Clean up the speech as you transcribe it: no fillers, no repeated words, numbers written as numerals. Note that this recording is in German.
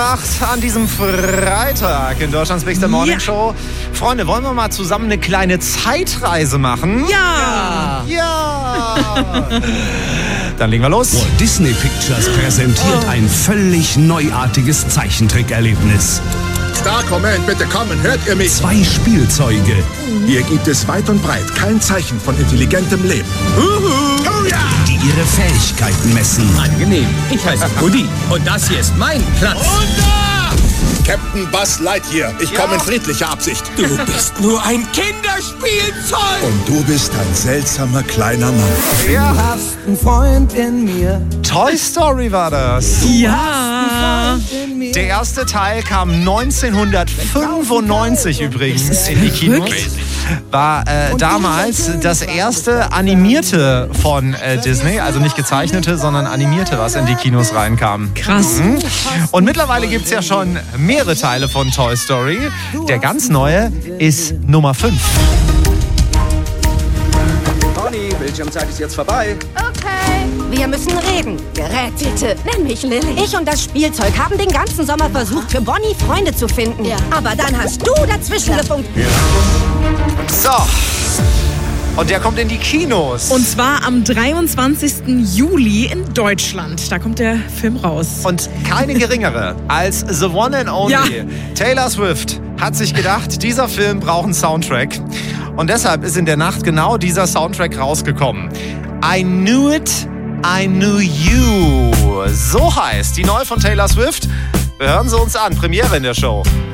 An diesem Freitag in Deutschlands Big Star Morning Show. Freunde, wollen wir mal zusammen eine kleine Zeitreise machen? Ja! Dann legen wir los. Walt Disney Pictures präsentiert ein völlig neuartiges Zeichentrickerlebnis. Star Command, bitte kommen, hört ihr mich? 2 Spielzeuge. Hier gibt es weit und breit kein Zeichen von intelligentem Leben. Oh ja! Die ihre Fähigkeiten messen. Angenehm. Ich heiße Woody und das hier ist mein Platz. Captain Buzz Lightyear, ich komme in friedlicher Absicht. Du bist nur ein Kinderspielzeug. Und du bist ein seltsamer kleiner Mann. Ja. Hast einen Freund in mir. Toy Story war das. Ja! Der erste Teil kam 1995 übrigens in die Kinos. War damals das erste animierte von Disney, also nicht gezeichnete, sondern animierte, was in die Kinos reinkam. Krass. Und mittlerweile gibt es ja schon mehrere Teile von Toy Story. Der ganz neue ist Nummer 5. Conny, Bildschirmzeit ist jetzt vorbei. Okay. Wir müssen reden. Gerätete. Nenn mich Lilly. Ich und das Spielzeug haben den ganzen Sommer versucht, für Bonnie Freunde zu finden. Ja. Aber dann hast du dazwischen gefunkt. So. Und der kommt in die Kinos. Und zwar am 23. Juli in Deutschland. Da kommt der Film raus. Und keine geringere als the one and only Taylor Swift hat sich gedacht, dieser Film braucht einen Soundtrack. Und deshalb ist in der Nacht genau dieser Soundtrack rausgekommen. I Knew It, I Knew You. So heißt die neue von Taylor Swift. Wir hören sie uns an. Premiere in der Show.